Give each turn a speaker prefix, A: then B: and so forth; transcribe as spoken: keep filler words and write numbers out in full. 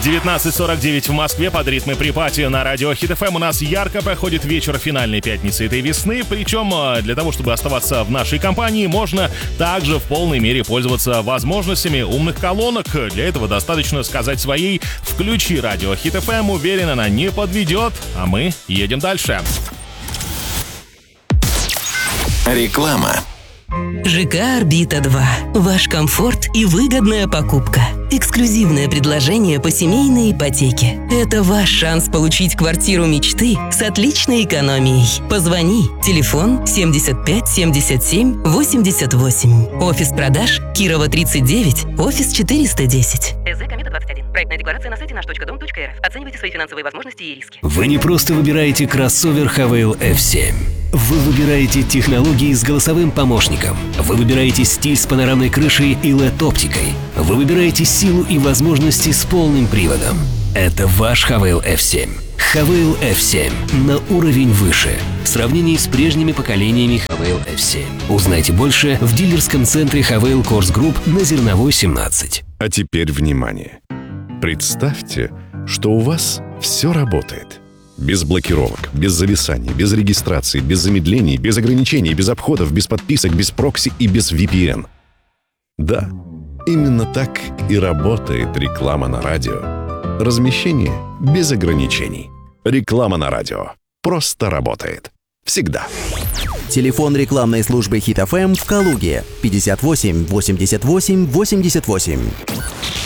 A: девятнадцать сорок девять в Москве под ритмы припати на радио Хит эф эм. У нас ярко проходит вечер финальной пятницы этой весны. Причем для того, чтобы оставаться в нашей компании, можно также в полной мере пользоваться возможностями умных колонок. Для этого достаточно сказать своей: включи радио Хит эф эм, уверен, она не подведет. А мы едем дальше.
B: Реклама.
C: ЖК «Орбита-два». Ваш комфорт и выгодная покупка. Эксклюзивное предложение по семейной ипотеке. Это ваш шанс получить квартиру мечты с отличной экономией. Позвони. Телефон семьдесят пять семьдесят семь восемьдесят восемь. Офис продаж Кирова тридцать девять, офис четыреста десять. ЭЗ Комета двадцать один. Проектная декларация на сайте наш точка дом точка эр эф. Оценивайте свои финансовые возможности и риски.
D: Вы не просто выбираете кроссовер Хавейл эф семь. Вы выбираете технологии с голосовым помощником. Вы выбираете стиль с панорамной крышей и эл и ди-оптикой. Вы выбираете силу и возможности с полным приводом. Это ваш Хавейл эф семь. Хавейл эф семь на уровень выше в сравнении с прежними поколениями Хавейл эф семь. Узнайте больше в дилерском центре Хавейл Корс Групп на Зерновой семнадцать.
E: А теперь внимание! Представьте, что у вас все работает. Без блокировок, без зависаний, без регистрации, без замедлений, без ограничений, без обходов, без подписок, без прокси и без ви пи эн. Да, именно так и работает реклама на радио. Размещение без ограничений. Реклама на радио просто работает. Всегда.
F: Телефон рекламной службы Хит эф эм в Калуге пятьдесят восемь восемьдесят восемь восемьдесят восемь.